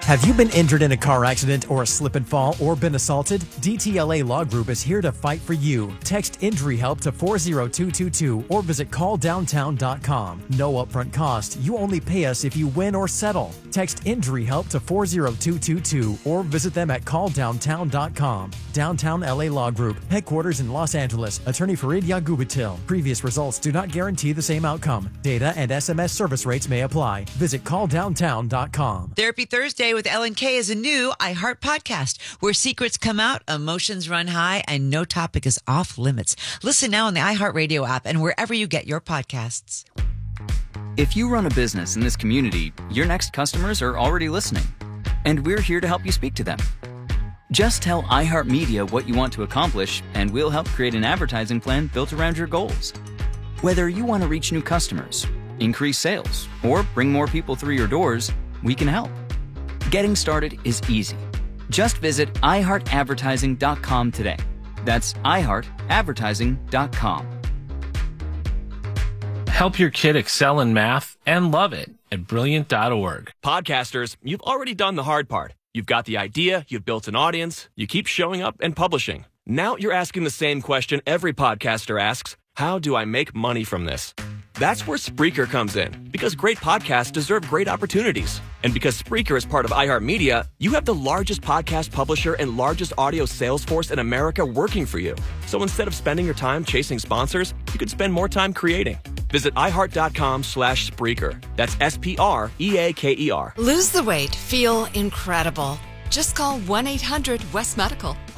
Have you been injured in a car accident or a slip and fall or been assaulted? DTLA Law Group is here to fight for you. Text Injury Help to 40222 or visit calldowntown.com. No upfront cost. You only pay us if you win or settle. Text Injury Help to 40222 or visit them at calldowntown.com. Downtown LA Law Group, headquarters in Los Angeles. Attorney Farid Yagubatil. Previous results do not guarantee the same outcome. Data and SMS service rates may apply. Visit calldowntown.com. Therapy Thursday with Ellen K is a new iHeart podcast where secrets come out, emotions run high, and no topic is off limits. Listen now on the iHeartRadio app and wherever you get your podcasts. If you run a business in this community, your next customers are already listening, and we're here to help you speak to them. Just tell iHeartMedia what you want to accomplish, and we'll help create an advertising plan built around your goals. Whether you want to reach new customers, increase sales, or bring more people through your doors, we can help. Getting started is easy. Just visit iHeartAdvertising.com today. That's iHeartAdvertising.com. Help your kid excel in math and love it at Brilliant.org. Podcasters, you've already done the hard part. You've got the idea, you've built an audience, you keep showing up and publishing. Now you're asking the same question every podcaster asks: how do I make money from this? That's where Spreaker comes in, because great podcasts deserve great opportunities. And because Spreaker is part of iHeartMedia, you have the largest podcast publisher and largest audio sales force in America working for you. So instead of spending your time chasing sponsors, you could spend more time creating. Visit iHeart.com/Spreaker. That's SPREAKER. Lose the weight. Feel incredible. Just call 1-800-WEST-MEDICAL.